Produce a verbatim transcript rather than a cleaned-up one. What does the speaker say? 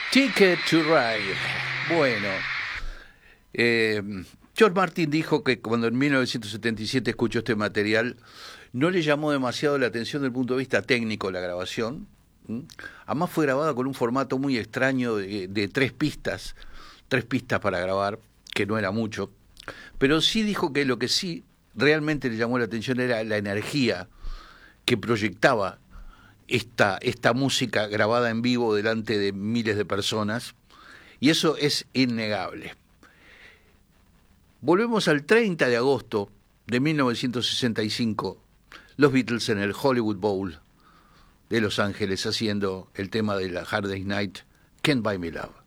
Ticket to Ride. Bueno, eh, George Martin dijo que cuando en mil novecientos setenta y siete escuchó este material, no le llamó demasiado la atención desde el punto de vista técnico la grabación. ¿Mm? Además fue grabada con un formato muy extraño de, de tres pistas, tres pistas para grabar, que no era mucho. Pero sí dijo que lo que sí realmente le llamó la atención era la energía que proyectaba esta, esta música grabada en vivo delante de miles de personas, y eso es innegable. Volvemos al treinta de agosto de mil novecientos sesenta y cinco, los Beatles en el Hollywood Bowl de Los Ángeles haciendo el tema de la Hard Day's Night, Can't Buy Me Love.